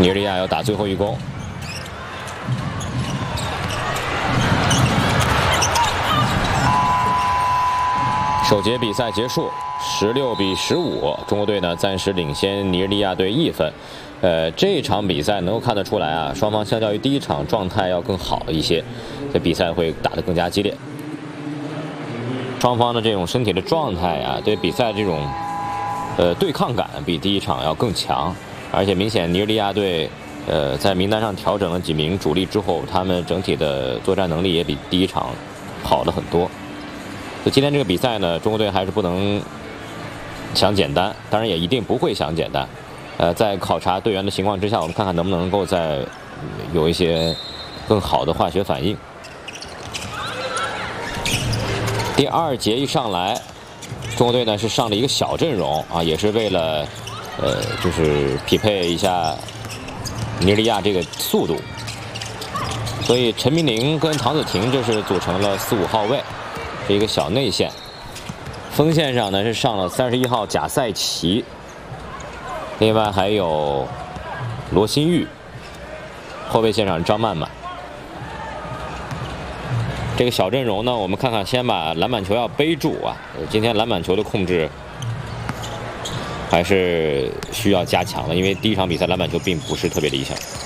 尼日利亚要打最后一攻。 首节比赛结束，16比15，中国队呢暂时领先尼日利亚队1分。这场比赛能够看得出来啊，双方相较于第一场状态要更好一些，这比赛会打得更加激烈。双方的这种身体的状态啊，对比赛这种对抗感比第一场要更强，而且明显尼日利亚队在名单上调整了几名主力之后，他们整体的作战能力也比第一场好了很多。 所以今天这个比赛呢，中国队还是不能想简单，当然也一定不会想简单。在考察队员的情况之下，我们看看能不能够再有一些更好的化学反应。第2节一上来，中国队呢是上了一个小阵容啊，也是为了就是匹配一下尼日利亚这个速度。所以陈明宁跟唐子婷这是组成了4、5号位。 是一个小内线，锋线上呢是上了31号贾赛奇，另外还有罗新玉，后卫线上张曼曼。这个小阵容呢，我们看看，先把篮板球要背住啊！今天篮板球的控制还是需要加强的，因为第一场比赛篮板球并不是特别理想。